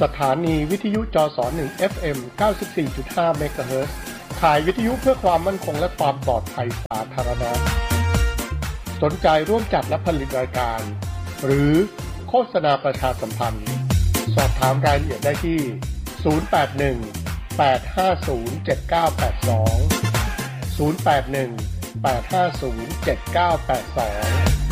สถานีวิทยุจส1 FM 94.5 เมกะเฮิรตซ์ขายวิทยุเพื่อความมั่นคงและความปลอดภัยสาธารณะสนใจร่วมจัดและผลิตรายการหรือโฆษณาประชาสัมพันธ์สอบถามรายละเอียดได้ที่081 850 7982 081 850 7982